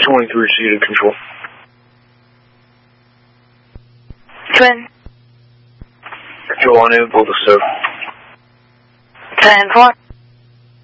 23 seated control. Twin. Control unable to serve. 10-4.